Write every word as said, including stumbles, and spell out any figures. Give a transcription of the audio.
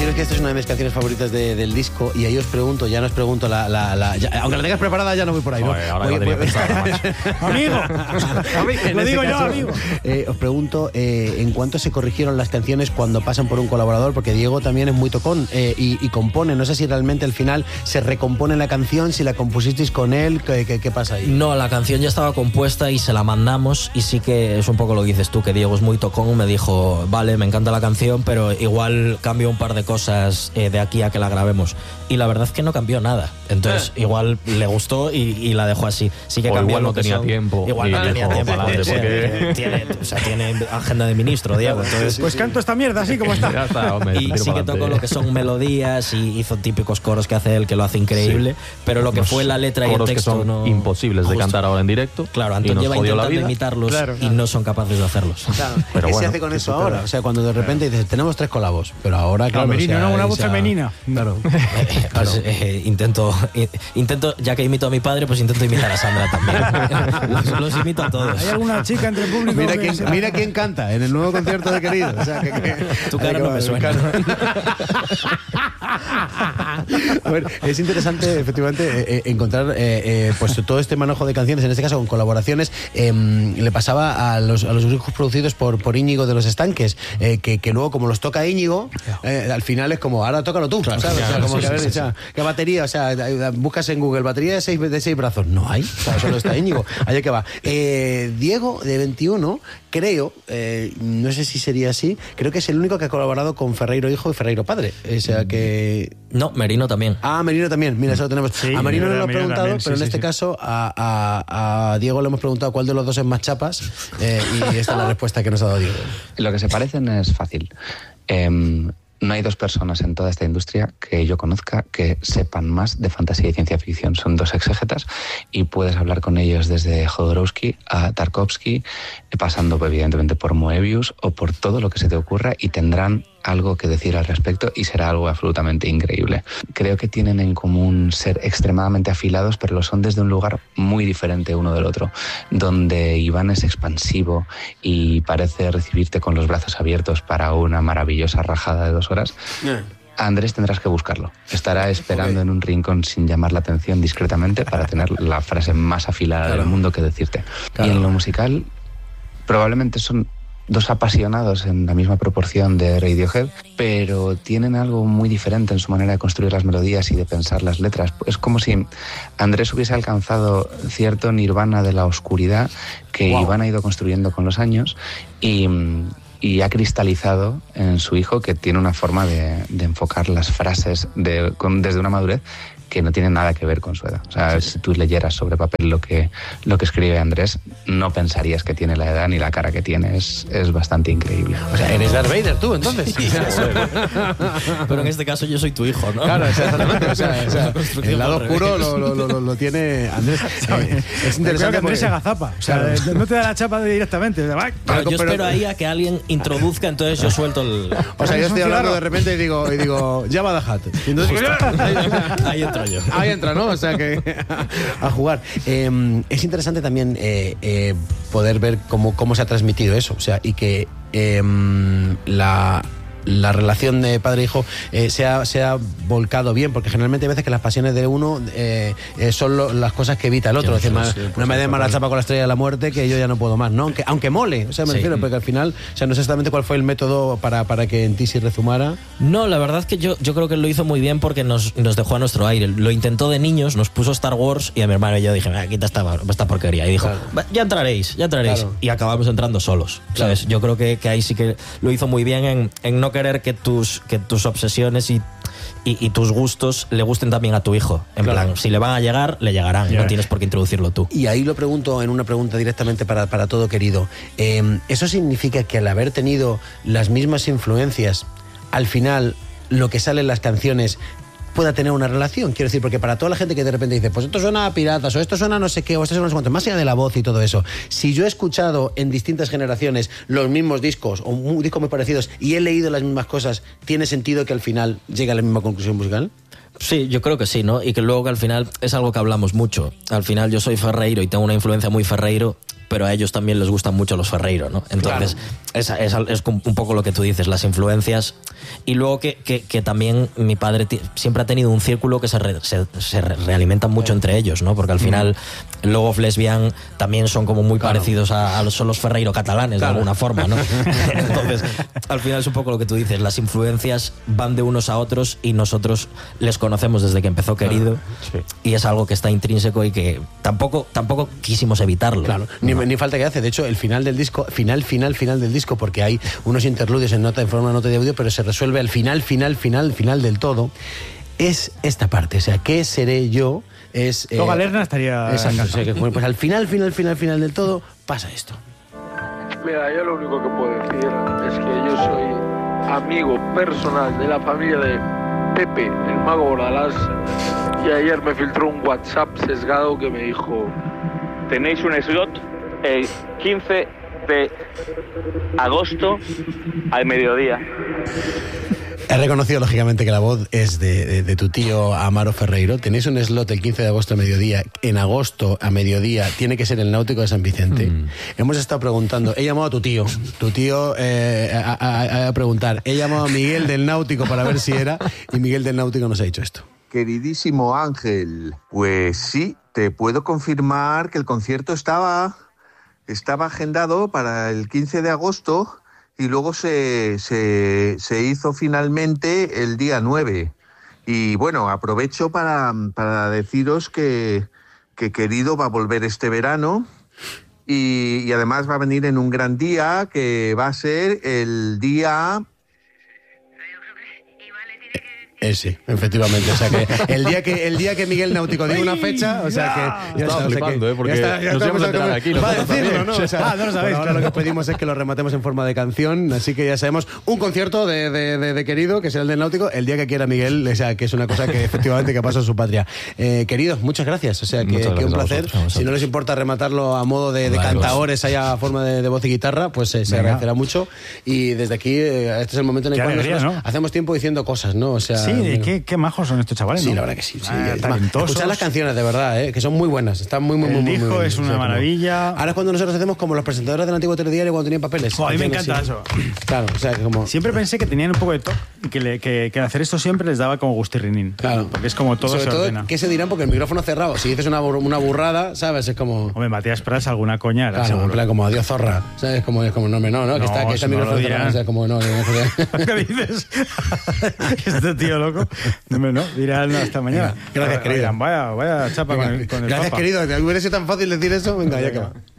es que esta es una de mis canciones favoritas de, del disco y ahí os pregunto, ya no os pregunto la... la, la ya, aunque la tengas preparada ya no voy por ahí, ¿no? Oye, ahora voy, voy, voy, amigo, lo digo yo, amigo. Eh, os pregunto eh, en cuánto se corrigieron las canciones cuando pasan por un colaborador, porque Diego también es muy tocón eh, y, y compone. No sé si realmente al final se recompone la canción, si la compusisteis con él, ¿qué, qué, qué pasa ahí? No, la canción ya estaba compuesta y se la mandamos, y sí que es un poco lo que dices tú, que Diego es muy tocón. Me dijo, vale, me encanta la canción, pero igual cambio un par de cosas eh, de aquí a que la grabemos. Y la verdad es que no cambió nada. Entonces, eh. igual le gustó y, y la dejó así. Sí que o cambió igual no lo que tenía son, tiempo. Igual no tenía tiempo. Adelante, porque... tiene, o sea, tiene agenda de ministro, Diego. Entonces, pues canto esta mierda así como está. Ya está, hombre, y sí que tocó lo que son melodías y hizo típicos coros que hace él, que lo hace increíble. Sí. Pero lo que Unos fue la letra y el texto que son no... imposibles de Justo. cantar ahora en directo. Claro, Antón lleva intentando imitarlos, claro, claro, y no son capaces de hacerlos. Claro. Pero ¿Qué bueno, se hace con eso ahora? O sea, cuando de repente dices, tenemos tres colabos, pero ahora, claro... Merino, o sea, no, una voz esa... femenina. Claro. Eh, pues, eh, intento, eh, intento, ya que imito a mi padre, pues intento imitar a Sandra también. los, los imito a todos. ¿Hay alguna chica entre el público? Mira quién, mira quién canta en el nuevo concierto de Querido. O sea, que, que, tu cara no me suena. A ver, es interesante, efectivamente, eh, encontrar eh, eh, pues todo este manejo de canciones, en este caso con colaboraciones. Eh, le pasaba a los, a los discos producidos por, por Íñigo de Los Estanques, eh, que, que luego, como los toca Íñigo, eh, al final es como, ahora tócalo tú, claro, ¿sabes? Claro, o sea, como sí, que, a ver, sí, o sea, sí. ¿Qué batería? O sea, buscas en Google, batería de seis, de seis brazos. No hay, o sea, solo está Íñigo. Allá que va. Eh, Diego, de veintiuno, creo, eh, no sé si sería así, creo que es el único que ha colaborado con Ferreiro hijo y Ferreiro padre. O sea que... No, Merino también. Ah, Merino también, mira, eso lo tenemos. Sí, a Merino no lo hemos preguntado, también, pero sí, en este sí. caso a, a, a Diego le hemos preguntado cuál de los dos es más chapas, eh, y esta es la respuesta que nos ha dado Diego. Lo que se parecen es fácil. Eh, No hay dos personas en toda esta industria que yo conozca que sepan más de fantasía y ciencia ficción. Son dos exégetas y puedes hablar con ellos desde Jodorowsky a Tarkovsky, pasando evidentemente por Moebius o por todo lo que se te ocurra, y tendrán algo que decir al respecto y será algo absolutamente increíble. Creo que tienen en común ser extremadamente afilados, pero lo son desde un lugar muy diferente uno del otro, donde Iván es expansivo y parece recibirte con los brazos abiertos para una maravillosa rajada de dos horas. Yeah. Andrés tendrás que buscarlo. Estará esperando okay. en un rincón sin llamar la atención discretamente para tener la frase más afilada claro. del mundo que decirte. Claro. Y en lo musical, probablemente son dos apasionados en la misma proporción de Radiohead, pero tienen algo muy diferente en su manera de construir las melodías y de pensar las letras. Es como si Andrés hubiese alcanzado cierto nirvana de la oscuridad que wow. Iván ha ido construyendo con los años y... y ha cristalizado en su hijo, que tiene una forma de, de enfocar las frases de, con, desde una madurez que no tiene nada que ver con su edad. O sea, sí. si tú leyeras sobre papel lo que, lo que escribe Andrés, no pensarías que tiene la edad ni la cara que tiene. Es, es bastante increíble. O sea, eres Darth Vader tú, entonces. Sí, pero en este caso yo soy tu hijo, ¿no? Claro, exactamente. O sea, o sea, el lado oscuro lo, lo, lo, lo tiene Andrés. Eh, es interesante. Creo que Andrés se agazapa. O sea, claro. no te da la chapa directamente. Pero yo pero, espero ahí a que alguien introduzca, entonces yo suelto el... O sea, yo estoy hablando de repente y digo, y digo Jabba the Hutt. Y entonces, ahí entra yo. Ahí entra, ¿no? O sea que a jugar. Eh, es interesante también eh, eh, poder ver cómo, cómo se ha transmitido eso. O sea, y que eh, la... la relación de padre-hijo eh, se, ha, se ha volcado bien, porque generalmente hay veces que las pasiones de uno eh, eh, son lo, las cosas que evita el otro. Sí, es decir, sí, no, sí, no me den mala chapa con la estrella de la muerte, que yo ya no puedo más, ¿no? Aunque, aunque mole, o sea, me sí. refiero, porque al final, o sea, no sé exactamente cuál fue el método para, para que en ti se rezumara. No, la verdad es que yo, yo creo que lo hizo muy bien porque nos, nos dejó a nuestro aire. Lo intentó de niños, nos puso Star Wars y a mi hermano y yo dije, quita esta, esta porquería. Y dijo, claro. ya entraréis, ya entraréis. Claro. Y acabamos entrando solos, ¿sabes? Claro. Yo creo que, que ahí sí que lo hizo muy bien en, en no querer que tus que tus obsesiones y, y, y tus gustos le gusten también a tu hijo. En claro. plan, si le van a llegar, le llegarán. Yeah. No tienes por qué introducirlo tú. Y ahí lo pregunto en una pregunta directamente para, para todo querido. Eh, ¿Eso significa que al haber tenido las mismas influencias, al final lo que sale en las canciones pueda tener una relación? Quiero decir, porque para toda la gente que de repente dice, pues esto suena a piratas, o esto suena no sé qué, o esto suena no sé cuánto, más allá de la voz y todo eso, si yo he escuchado en distintas generaciones los mismos discos, o muy, discos muy parecidos, y he leído las mismas cosas, ¿tiene sentido que al final llegue a la misma conclusión musical? Sí, yo creo que sí, ¿no? Y que luego que al final es algo que hablamos mucho. Al final yo soy ferreiro y tengo una influencia muy ferreiro, pero a ellos también les gustan mucho los Ferreiro, ¿no? Entonces, claro. es, es, es un poco lo que tú dices, las influencias. Y luego que, que, que también mi padre t- siempre ha tenido un círculo que se, re, se, se realimentan mucho entre ellos, ¿no? Porque al final, mm. Love of Lesbian también son como muy claro. parecidos a, a los, son los Ferreiro catalanes, claro. de alguna forma, ¿no? Entonces, al final es un poco lo que tú dices, las influencias van de unos a otros y nosotros les conocemos desde que empezó Querido, sí. y es algo que está intrínseco y que tampoco, tampoco quisimos evitarlo. Claro, ni, no. ni falta que hace. De hecho, el final del disco, final, final, final del disco, porque hay unos interludios en nota, en forma de nota de audio, pero se resuelve al final, final, final, final del todo, es esta parte. O sea, ¿qué seré yo? Es... Eh, Galerna estaría... Exacto. O sea, que, pues al final, final, final, final del todo, pasa esto. Mira, yo lo único que puedo decir es que yo soy amigo personal de la familia de Pepe, el mago Bordalás, y ayer me filtró un WhatsApp sesgado que me dijo: tenéis un slot el quince de agosto al mediodía. He reconocido, lógicamente, que la voz es de, de, de tu tío Amaro Ferreiro. Tenéis un slot el quince de agosto a mediodía. En agosto a mediodía tiene que ser el Náutico de San Vicente. Mm. Hemos estado preguntando. He llamado a tu tío. Tu tío eh, a, a, a preguntar. He llamado a Miguel del Náutico para ver si era. Y Miguel del Náutico nos ha dicho esto. Queridísimo Ángel, pues sí, te puedo confirmar que el concierto estaba, estaba agendado para el quince de agosto... y luego se, se, se hizo finalmente el día nueve. Y bueno, aprovecho para, para deciros que, que Querido va a volver este verano y, y además va a venir en un gran día, que va a ser el día... Eh, sí, efectivamente. O sea que el día que el día que Miguel Náutico diga una fecha, o sea que ya estaba está, flipando, o sea que, ¿eh? Porque ya está, ya nos íbamos a enterar aquí. Va a decirlo, ¿no? O sea, ah, no lo sabéis. Ahora lo que pedimos es que lo rematemos en forma de canción, así que ya sabemos un concierto de, de, de, de Querido, que será el del Náutico, el día que quiera Miguel, o sea, que es una cosa que efectivamente que pasa en su patria. Eh, querido, muchas gracias. O sea, que, que un placer. Vosotros, vosotros. Si no les importa rematarlo a modo de, de vale, cantaores, haya a forma de, de voz y guitarra, pues eh, se agradecerá mucho. Y desde aquí, eh, este es el momento en el cual alegría, nosotros ¿no? hacemos tiempo diciendo cosas, ¿no? O sea, sí, bueno. qué, qué majos son estos chavales, Sí, ¿no? la verdad que sí. sí. Ah, talentosos. Escuchad las canciones, de verdad, ¿eh? Que son muy buenas. Están muy, muy, el muy, muy, disco muy es una o sea, maravilla. Como... Ahora es cuando nosotros hacemos como los presentadores del antiguo telediario cuando tenían papeles. Oh, a mí me encanta sí. eso. Claro, o sea, que como... Siempre pensé que tenían un poco de toque y que, le, que, que hacer esto siempre les daba como gustirrinín. Claro. Porque es como todo Sobre se todo, ordena. ¿qué se dirán? Porque el micrófono cerrado. Si dices una, una burrada, ¿sabes? Es como... Hombre, Matías Prats alguna coña era, claro, seguro. en plan como adiós zorra. ¿Sabes? Como, es como no, no, no, que no, está, que está el micrófono cerrado. O sea, como no, no, ¿qué dices? Este tío loco. No, no, dirán no, hasta mañana. Gracias, querido. Vaya, vaya chapa Venga, con el, con el gracias, papa. querido. ¿Hubiera sido tan fácil decir eso? Venga, ya que va.